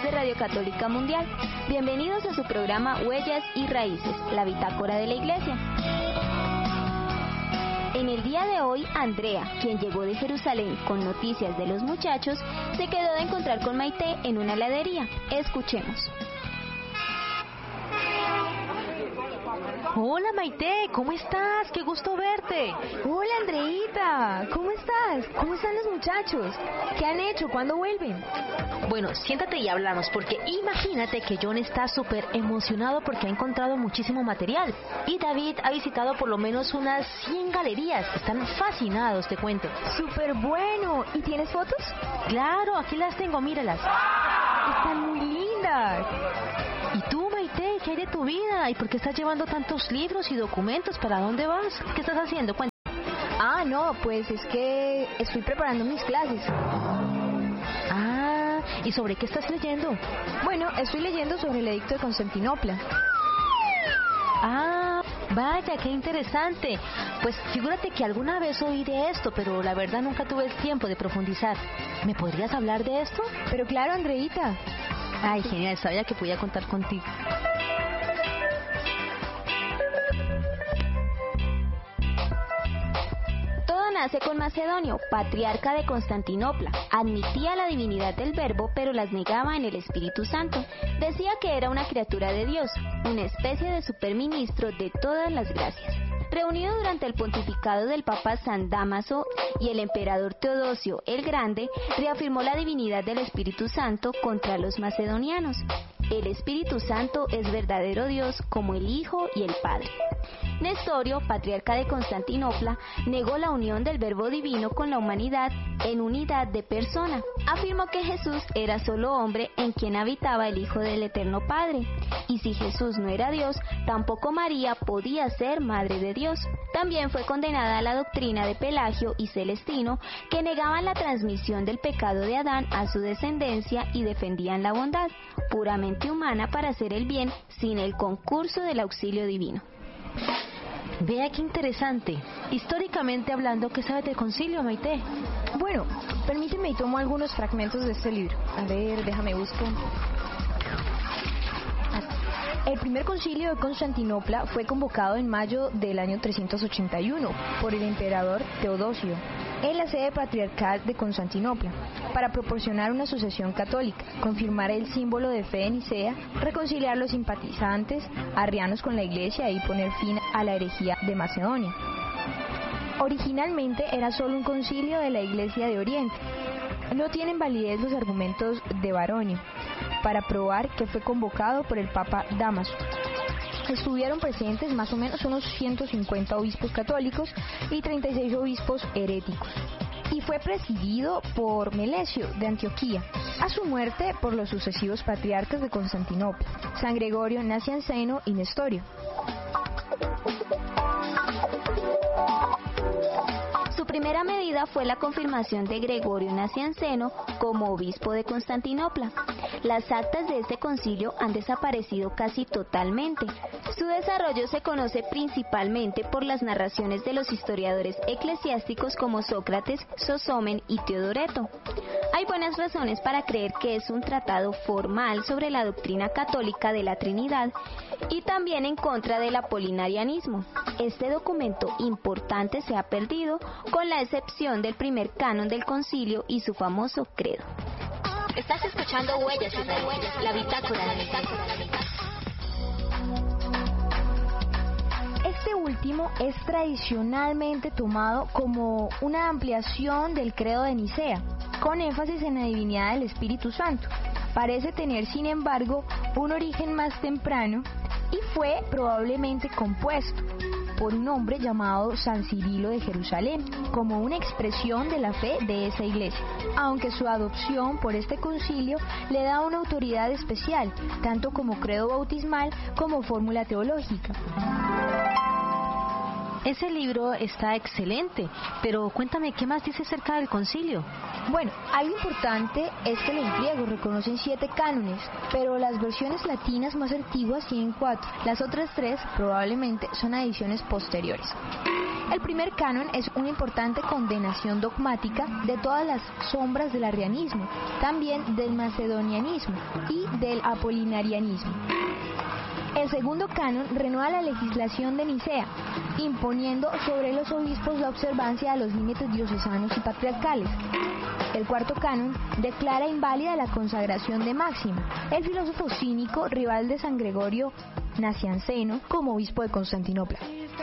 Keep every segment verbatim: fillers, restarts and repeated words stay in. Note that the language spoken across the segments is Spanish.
de Radio Católica Mundial. Bienvenidos a su programa Huellas y Raíces, la bitácora de la Iglesia. En el día de hoy, Andrea, quien llegó de Jerusalén con noticias de los muchachos, se quedó de encontrar con Maite en una heladería. Escuchemos. Hola Maite, ¿cómo estás? ¡Qué gusto verte! Hola Andreita, ¿cómo estás? ¿Cómo están los muchachos? ¿Qué han hecho? ¿Cuándo vuelven? Bueno, siéntate y hablamos, porque imagínate que John está súper emocionado porque ha encontrado muchísimo material. Y David ha visitado por lo menos unas cien galerías. Están fascinados, te cuento. ¡Súper bueno! ¿Y tienes fotos? Claro, aquí las tengo, míralas. Están muy lindas. ¿Y tú, Maite, qué hay de tu vida? ¿Y por qué estás llevando tantos libros y documentos? ¿Para dónde vas? ¿Qué estás haciendo? Cuéntame. Ah, no, pues es que estoy preparando mis clases. Ah, ¿y sobre qué estás leyendo? Bueno, estoy leyendo sobre el edicto de Constantinopla. Ah, vaya, qué interesante. Pues figúrate que alguna vez oí de esto, pero la verdad nunca tuve el tiempo de profundizar. ¿Me podrías hablar de esto? Pero claro, Andreita. Ay, genial, sabía que podía contar contigo. Todo nace con Macedonio, patriarca de Constantinopla. Admitía la divinidad del Verbo, pero las negaba en el Espíritu Santo. Decía que era una criatura de Dios, una especie de superministro de todas las gracias. Reunido durante el pontificado del Papa San Dámaso y el emperador Teodosio el Grande, reafirmó la divinidad del Espíritu Santo contra los macedonianos. El Espíritu Santo es verdadero Dios como el Hijo y el Padre. Nestorio, patriarca de Constantinopla, negó la unión del Verbo Divino con la humanidad en unidad de persona. Afirmó que Jesús era solo hombre en quien habitaba el Hijo del Eterno Padre. Y si Jesús no era Dios, tampoco María podía ser Madre de Dios. También fue condenada a la doctrina de Pelagio y Celestino, que negaban la transmisión del pecado de Adán a su descendencia y defendían la bondad, puramente humana para hacer el bien sin el concurso del auxilio divino. Vea qué interesante. Históricamente hablando, ¿qué sabes del concilio, Maite? Bueno, permíteme y tomo algunos fragmentos de este libro. A ver, déjame buscar. El primer concilio de Constantinopla fue convocado en mayo del año trescientos ochenta y uno por el emperador Teodosio en la sede patriarcal de Constantinopla para proporcionar una sucesión católica, confirmar el símbolo de fe de Nicea, reconciliar los simpatizantes arrianos con la Iglesia y poner fin a la herejía de Macedonia. Originalmente era solo un concilio de la Iglesia de Oriente. No tienen validez los argumentos de Baronio para probar que fue convocado por el Papa Dámaso. Estuvieron presentes más o menos unos ciento cincuenta obispos católicos y treinta y seis obispos heréticos. Y fue presidido por Melesio de Antioquía, a su muerte por los sucesivos patriarcas de Constantinopla, San Gregorio Nacianceno y Nestorio. Su primera medida fue la confirmación de Gregorio Nacianceno como obispo de Constantinopla. Las actas de este concilio han desaparecido casi totalmente. Su desarrollo se conoce principalmente por las narraciones de los historiadores eclesiásticos como Sócrates, Sosómen y Teodoreto. Hay buenas razones para creer que es un tratado formal sobre la doctrina católica de la Trinidad y también en contra del apolinarianismo. Este documento importante se ha perdido, con la excepción del primer canon del concilio y su famoso credo. Estás escuchando Huellas y Raíces, la bitácora de la Iglesia. Este último es tradicionalmente tomado como una ampliación del credo de Nicea, con énfasis en la divinidad del Espíritu Santo. Parece tener, sin embargo, un origen más temprano y fue probablemente compuesto por un hombre llamado San Cirilo de Jerusalén, como una expresión de la fe de esa iglesia, aunque su adopción por este concilio le da una autoridad especial, tanto como credo bautismal como fórmula teológica. Ese libro está excelente, pero cuéntame, ¿qué más dice acerca del concilio? Bueno, algo importante es que los griegos reconocen siete cánones, pero las versiones latinas más antiguas tienen cuatro. Las otras tres probablemente son adiciones posteriores. El primer canon es una importante condenación dogmática de todas las sombras del arrianismo, también del macedonianismo y del apolinarianismo. El segundo canon renueva la legislación de Nicea, imponiendo sobre los obispos la observancia de los límites diocesanos y patriarcales. El cuarto canon declara inválida la consagración de Máximo, el filósofo cínico rival de San Gregorio Nacianceno, como obispo de Constantinopla.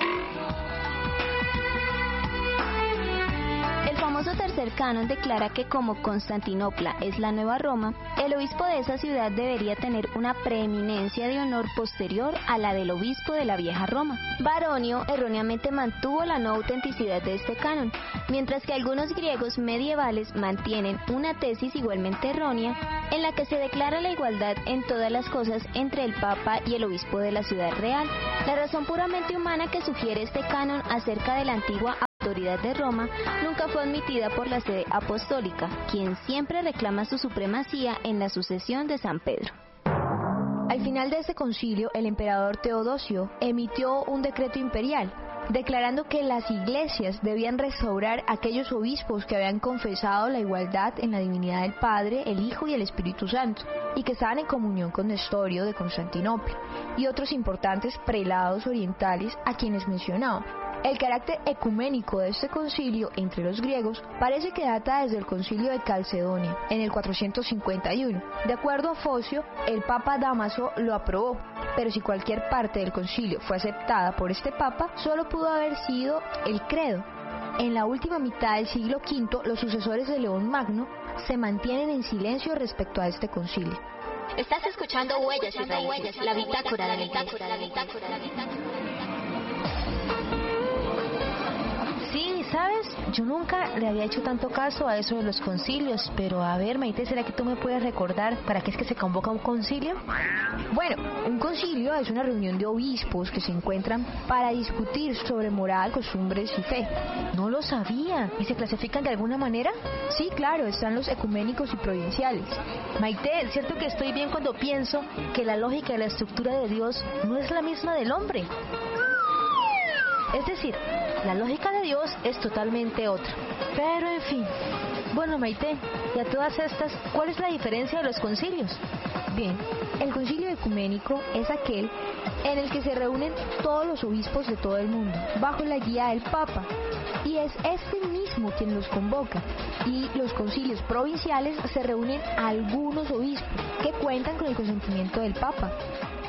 El famoso tercer canon declara que como Constantinopla es la nueva Roma, el obispo de esa ciudad debería tener una preeminencia de honor posterior a la del obispo de la vieja Roma. Baronio erróneamente mantuvo la no autenticidad de este canon, mientras que algunos griegos medievales mantienen una tesis igualmente errónea en la que se declara la igualdad en todas las cosas entre el Papa y el obispo de la ciudad real. La razón puramente humana que sugiere este canon acerca de la antigua autoridad de Roma nunca fue admitida por la sede apostólica, quien siempre reclama su supremacía en la sucesión de San Pedro. Al final de este concilio, el emperador Teodosio emitió un decreto imperial, declarando que las iglesias debían restaurar aquellos obispos que habían confesado la igualdad en la divinidad del Padre, el Hijo y el Espíritu Santo, y que estaban en comunión con Nestorio de Constantinopla, y otros importantes prelados orientales a quienes mencionaba. El carácter ecuménico de este concilio entre los griegos parece que data desde el concilio de Calcedonia, en el cuatrocientos cincuenta y uno. De acuerdo a Focio, el Papa Dámaso lo aprobó, pero si cualquier parte del concilio fue aceptada por este Papa, solo pudo haber sido el credo. En la última mitad del siglo quinto, los sucesores de León Magno se mantienen en silencio respecto a este concilio. Estás escuchando Huellas y Raíces, la bitácora de la bitácora, la bitácora, la bitácora. Sí, ¿sabes? Yo nunca le había hecho tanto caso a eso de los concilios, pero a ver, Maite, ¿será que tú me puedes recordar para qué es que se convoca un concilio? Bueno, un concilio es una reunión de obispos que se encuentran para discutir sobre moral, costumbres y fe. No lo sabía. ¿Y se clasifican de alguna manera? Sí, claro, están los ecuménicos y provinciales. Maite, ¿es cierto que estoy bien cuando pienso que la lógica y la estructura de Dios no es la misma del hombre? Es decir, la lógica de Dios es totalmente otra. Pero en fin. Bueno, Maite, y a todas estas, ¿cuál es la diferencia de los concilios? Bien, el concilio ecuménico es aquel en el que se reúnen todos los obispos de todo el mundo, bajo la guía del Papa, y es este mismo quien los convoca. Y los concilios provinciales se reúnen algunos obispos que cuentan con el consentimiento del Papa.